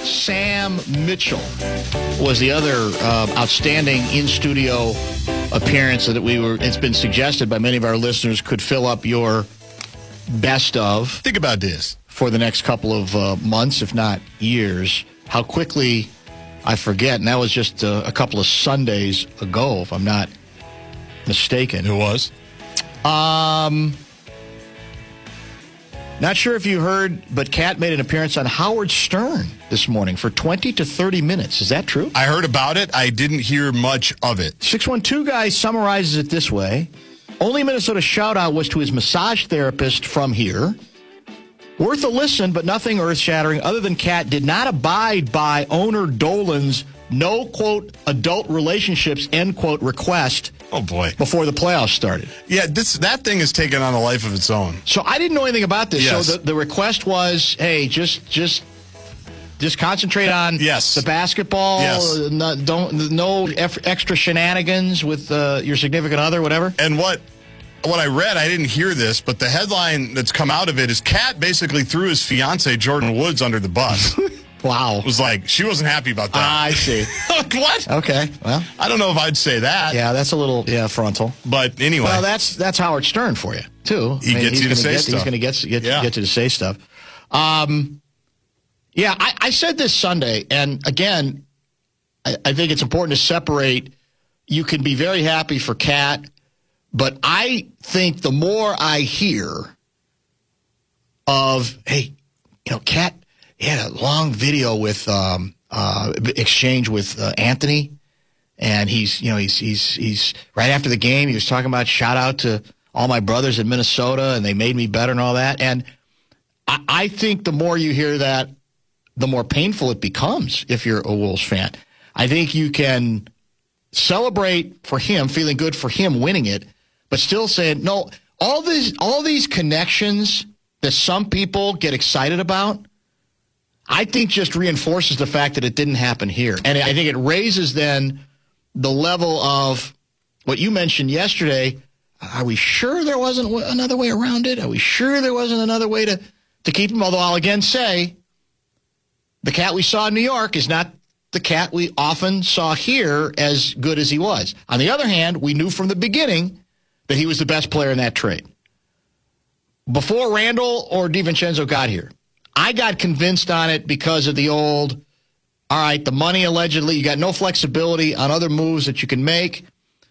Sam Mitchell was the other outstanding in-studio appearance that it's been suggested by many of our listeners could fill up your best of. Think about this. For the next couple of months, if not years. How quickly I forget, and that was just a couple of Sundays ago, if I'm not mistaken. It was? Not sure if you heard, but Kat made an appearance on Howard Stern this morning for 20 to 30 minutes. Is that true? I heard about it. I didn't hear much of it. 612 guy summarizes it this way. Only Minnesota shout-out was to his massage therapist from here. Worth a listen, but nothing earth-shattering other than Kat did not abide by owner Dolan's no, quote, adult relationships, end quote, request. Oh, boy. Before the playoffs started. Yeah, that thing has taken on a life of its own. So I didn't know anything about this. Yes. So the request was, hey, just concentrate on the basketball. Yes. No extra shenanigans with your significant other, whatever. And what I read, I didn't hear this, but the headline that's come out of it is Kat basically threw his fiance Jordan Woods under the bus. Wow. It was like, she wasn't happy about that. I see. Like, what? Okay, well. I don't know if I'd say that. Yeah, that's a little, frontal. But anyway. Well, that's Howard Stern for you, too. He gets you to say stuff. He's going to get you to say stuff. I said this Sunday, and again, I think it's important to separate. You can be very happy for Kat, but I think the more I hear of, hey, Kat, he had a long video with exchange with Anthony, and he's right after the game. He was talking about shout out to all my brothers in Minnesota, and they made me better and all that. And I think the more you hear that, the more painful it becomes if you're a Wolves fan. I think you can celebrate for him, feeling good for him winning it, but still saying no. All these connections that some people get excited about, I think just reinforces the fact that it didn't happen here. And I think it raises then the level of what you mentioned yesterday. Are we sure there wasn't another way around it? Are we sure there wasn't another way to keep him? Although I'll again say the Kat we saw in New York is not the Kat we often saw here as good as he was. On the other hand, we knew from the beginning that he was the best player in that trade. Before Randall or DiVincenzo got here, I got convinced on it because of the old, all right, the money allegedly, you got no flexibility on other moves that you can make.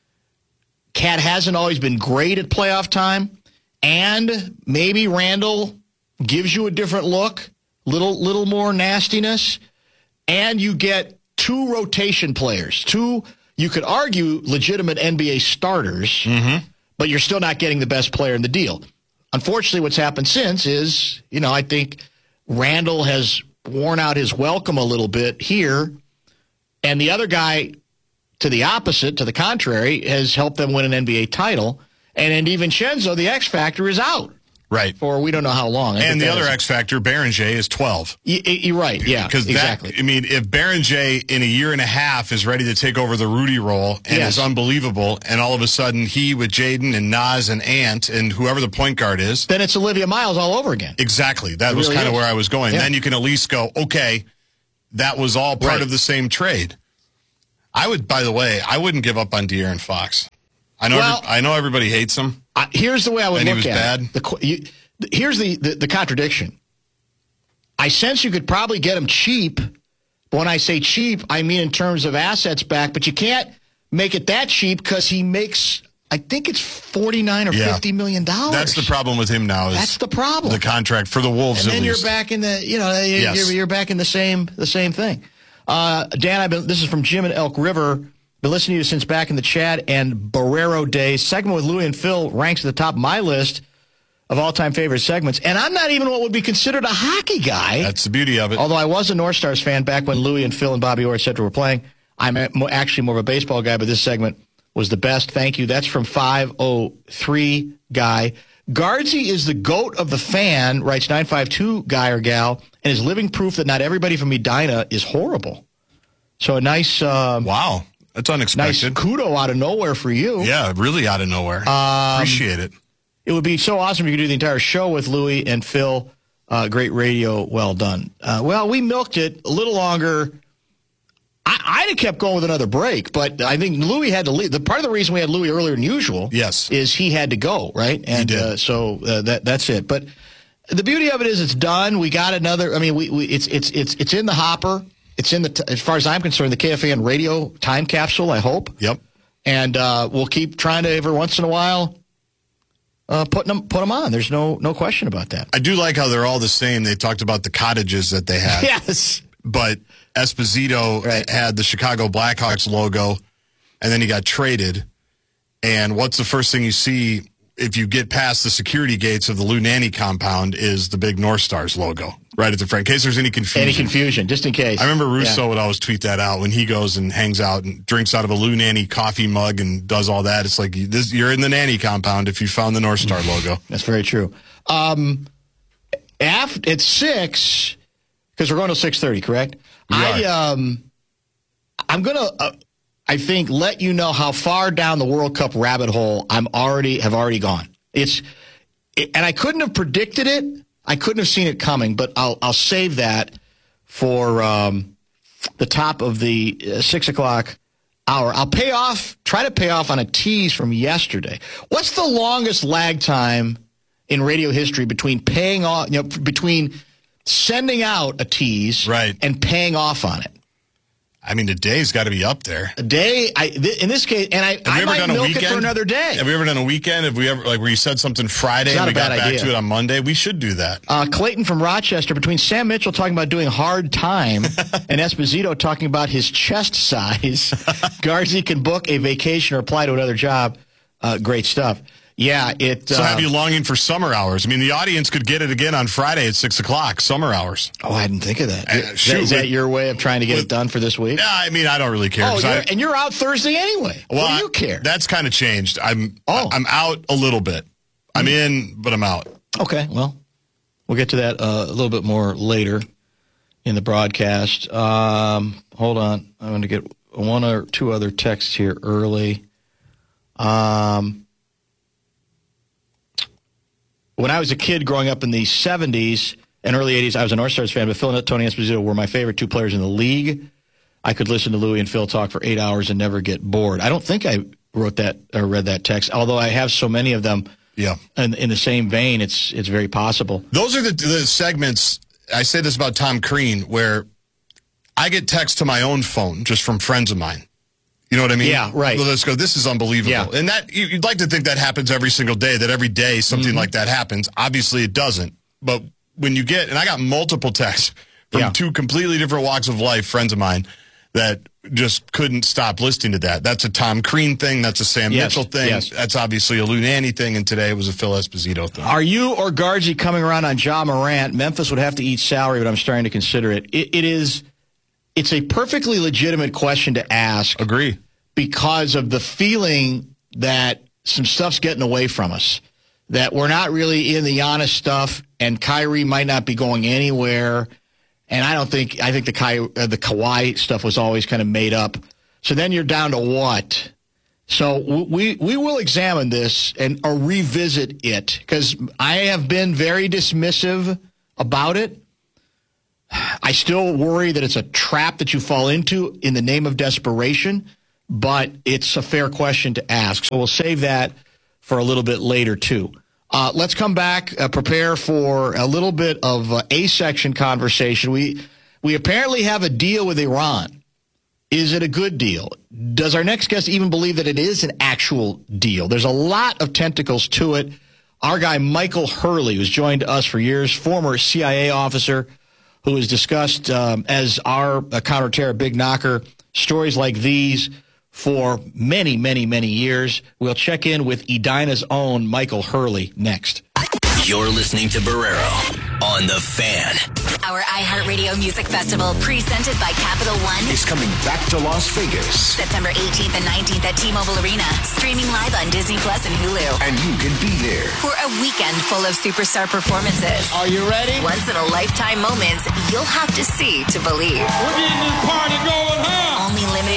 Kat hasn't always been great at playoff time, and maybe Randall gives you a different look, little more nastiness, and you get two rotation players, two, you could argue, legitimate NBA starters, but you're still not getting the best player in the deal. Unfortunately, what's happened since is, I think Randall has worn out his welcome a little bit here, and the other guy, to the opposite, to the contrary, has helped them win an NBA title. And in DiVincenzo, the X factor is out. Right. For we don't know how long. And the other X factor, Berenger, is 12. You're right, yeah, exactly. If Berenger in a year and a half is ready to take over the Rudy role and is unbelievable, and all of a sudden he with Jaden and Naz and Ant and whoever the point guard is. Then it's Olivia Miles all over again. Exactly. That was kind of where I was going. Yeah. Then you can at least go, okay, that was all part of the same trade. By the way, I wouldn't give up on De'Aaron Fox. I know everybody hates him. Here's the way I would look at it. Here's the contradiction. I sense you could probably get him cheap. But when I say cheap, I mean in terms of assets back. But you can't make it that cheap because he makes, I think it's $49 or $50 million. That's the problem with him now. That's the problem. The contract for the Wolves. And then you're back in the, you're back in the same thing. Dan, this is from Jim in Elk River. Been listening to you since back in the Chad and Barrero days. Segment with Louie and Phil ranks at the top of my list of all-time favorite segments. And I'm not even what would be considered a hockey guy. That's the beauty of it. Although I was a North Stars fan back when Louie and Phil and Bobby Orr, et cetera, were playing. I'm actually more of a baseball guy, but this segment was the best. Thank you. That's from 503 Guy. Guardsy is the GOAT of the fan, writes 952 guy or gal, and is living proof that not everybody from Edina is horrible. So a nice... wow. That's unexpected. Nice kudo out of nowhere for you. Yeah, really out of nowhere. Appreciate it. It would be so awesome if you could do the entire show with Louie and Phil Great radio, well done. Well, we milked it a little longer. I'd have kept going with another break, but I think Louis had to leave. The part of the reason we had Louis earlier than usual is he had to go, right? And so that's it. But the beauty of it is it's done. We got another. I mean, it's in the hopper. It's in the, as far as I'm concerned, the KFAN radio time capsule, I hope. Yep. And we'll keep trying to every once in a while put them on. There's no question about that. I do like how they're all the same. They talked about the cottages that they had. Yes. But Esposito had the Chicago Blackhawks logo, and then he got traded. And what's the first thing you see if you get past the security gates of the Lou Nanne compound is the big North Stars logo right at the front, in case there's any confusion. Any confusion, just in case. I remember Russo would always tweet that out when he goes and hangs out and drinks out of a Lou Nanne coffee mug and does all that. It's like, you're in the Nanne compound if you found the North Star logo. That's very true. At 6, because we're going to 6:30, correct? I'm going to... I think let you know how far down the World Cup rabbit hole have already gone. And I couldn't have predicted it. I couldn't have seen it coming, but I'll save that for the top of the 6 o'clock hour. I'll try to pay off on a tease from yesterday. What's the longest lag time in radio history between paying off, between sending out a tease and paying off on it? I mean, a day's got to be up there. A day, in this case, and I might milk it for another day. Have we ever done a weekend? Have we ever, like, where you said something Friday and we got back to it on Monday? We should do that. Clayton from Rochester, between Sam Mitchell talking about doing hard time and Esposito talking about his chest size, Garzi can book a vacation or apply to another job. Great stuff. Yeah, So have you longing for summer hours? I mean, the audience could get it again on Friday at 6 o'clock, summer hours. Oh, I didn't think of that. Is that your way of trying to get it done for this week? Yeah, I mean, I don't really care. And you're out Thursday anyway. Well, what do you care? That's kind of changed. I'm out a little bit. I'm in, but I'm out. Okay, well, we'll get to that a little bit more later in the broadcast. Hold on. I'm going to get one or two other texts here early. When I was a kid growing up in the 70s and early 80s, I was a North Stars fan, but Phil and Tony Esposito were my favorite two players in the league. I could listen to Louie and Phil talk for 8 hours and never get bored. I don't think I wrote that or read that text, although I have so many of them. Yeah. In the same vein, it's very possible. Those are the segments, I say this about Tom Crean, where I get texts to my own phone just from friends of mine. You know what I mean? Yeah, right. Let's go, this is unbelievable. Yeah. And that you'd like to think that happens every single day, that every day something like that happens. Obviously it doesn't. But when you get, and I got multiple texts from two completely different walks of life, friends of mine, that just couldn't stop listening to that. That's a Tom Crean thing. That's a Sam Mitchell thing. Yes. That's obviously a Lou Nanne thing. And today it was a Phil Esposito thing. Are you or Gargi coming around on Ja Morant? Memphis would have to eat salary, but I'm starting to consider it. It's a perfectly legitimate question to ask. Agree. Because of the feeling that some stuff's getting away from us, that we're not really in the Giannis stuff, and Kyrie might not be going anywhere. And I think the Kawhi stuff was always kind of made up. So then you're down to what? So we will examine this or revisit it, because I have been very dismissive about it. I still worry that it's a trap that you fall into in the name of desperation, but it's a fair question to ask. So we'll save that for a little bit later, too. Let's come back, prepare for a little bit of A-section conversation. We apparently have a deal with Iran. Is it a good deal? Does our next guest even believe that it is an actual deal? There's a lot of tentacles to it. Our guy, Michael Hurley, who's joined us for years, former CIA officer, who has discussed as our counterterror big knocker stories like these for many, many, many years. We'll check in with Edina's own Michael Hurley next. You're listening to Barrero on The Fan. Our iHeartRadio Music Festival, presented by Capital One, is coming back to Las Vegas. September 18th and 19th at T-Mobile Arena. Streaming live on Disney Plus and Hulu. And you can be there for a weekend full of superstar performances. Are you ready? Once-in-a-lifetime moments you'll have to see to believe. We're getting this party going, huh? Only limited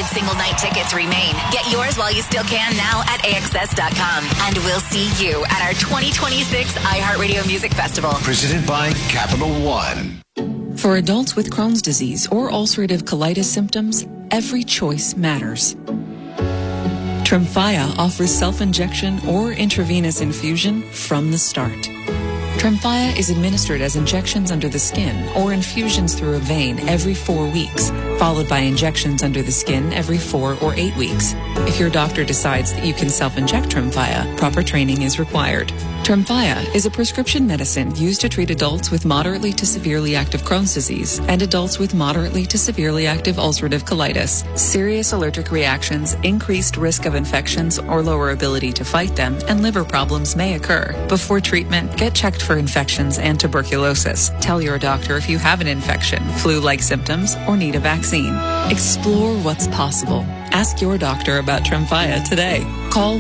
limited single night tickets remain. Get yours while you still can now at AXS.com. And we'll see you at our 2026 iHeartRadio Music Festival. Presented by Capital One. For adults with Crohn's disease or ulcerative colitis symptoms, every choice matters. Tremfya offers self-injection or intravenous infusion from the start. Tremfya is administered as injections under the skin or infusions through a vein every 4 weeks, followed by injections under the skin every 4 or 8 weeks. If your doctor decides that you can self-inject Tremfya, proper training is required. Tremfya is a prescription medicine used to treat adults with moderately to severely active Crohn's disease and adults with moderately to severely active ulcerative colitis. Serious allergic reactions, increased risk of infections or lower ability to fight them, and liver problems may occur. Before treatment, get checked for infections and tuberculosis. Tell your doctor if you have an infection, flu-like symptoms, or need a vaccine. Explore what's possible. Ask your doctor about Tremfya today. Call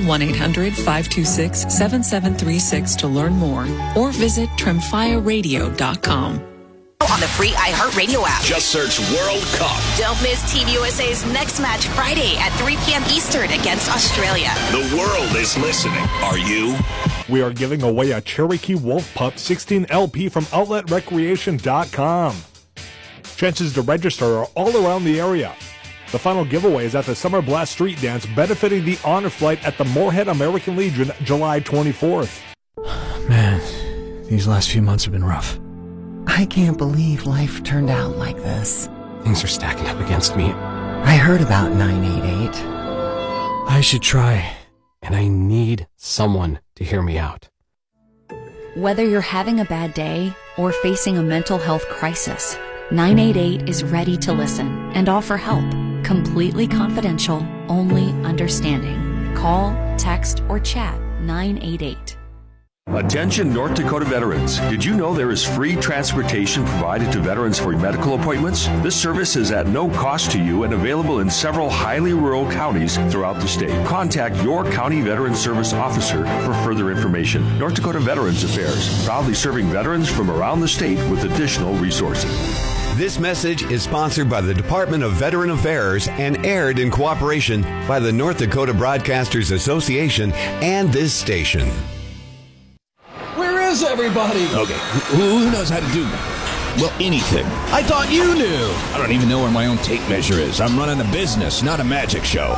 1-800-526-7736 to learn more or visit TremfyaRadio.com. On the free iHeartRadio app. Just search World Cup. Don't miss Team USA's next match Friday at 3 p.m. Eastern against Australia. The world is listening. Are you? We are giving away a Cherokee Wolf Pup 16 LP from OutletRecreation.com. Chances to register are all around the area. The final giveaway is at the Summer Blast Street Dance benefiting the Honor Flight at the Moorhead American Legion July 24th. Man, these last few months have been rough. I can't believe life turned out like this. Things are stacking up against me. I heard about 988. I should try, and I need someone to hear me out. Whether you're having a bad day or facing a mental health crisis, 988 is ready to listen and offer help. Completely confidential, only understanding. Call, text, or chat 988. Attention North Dakota veterans. Did you know there is free transportation provided to veterans for medical appointments? This service is at no cost to you and available in several highly rural counties throughout the state. Contact your county veteran service officer for further information. North Dakota Veterans Affairs, proudly serving veterans from around the state with additional resources. This message is sponsored by the Department of Veteran Affairs and aired in cooperation by the North Dakota Broadcasters Association and this station. Where is everybody? Okay, who knows how to do that? Well, anything. I thought you knew. I don't even know where my own tape measure is. I'm running a business, not a magic show.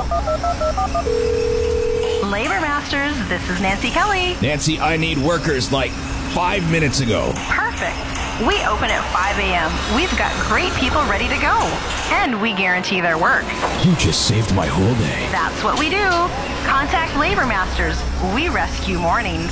Labor Masters, this is Nancy Kelly. Nancy, I need workers like 5 minutes ago. Perfect. We open at 5 a.m. We've got great people ready to go. And we guarantee their work. You just saved my whole day. That's what we do. Contact Labor Masters. We rescue mornings.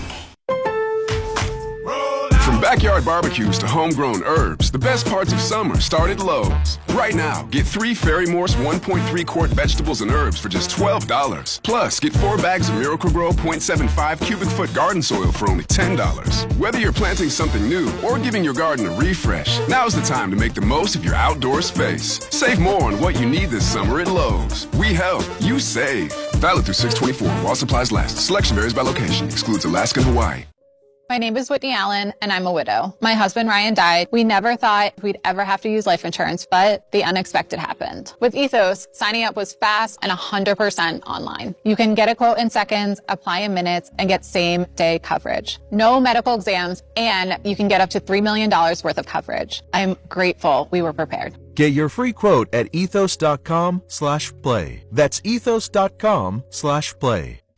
From backyard barbecues to homegrown herbs, the best parts of summer start at Lowe's. Right now, get 3 Ferry Morse 1.3 quart vegetables and herbs for just $12. Plus, get 4 bags of Miracle-Gro 0.75 cubic foot garden soil for only $10. Whether you're planting something new or giving your garden a refresh, now's the time to make the most of your outdoor space. Save more on what you need this summer at Lowe's. We help, you save. Valid through 6/24 while supplies last. Selection varies by location. Excludes Alaska and Hawaii. My name is Whitney Allen, and I'm a widow. My husband, Ryan, died. We never thought we'd ever have to use life insurance, but the unexpected happened. With Ethos, signing up was fast and 100% online. You can get a quote in seconds, apply in minutes, and get same-day coverage. No medical exams, and you can get up to $3 million worth of coverage. I'm grateful we were prepared. Get your free quote at ethos.com/play. That's ethos.com/play.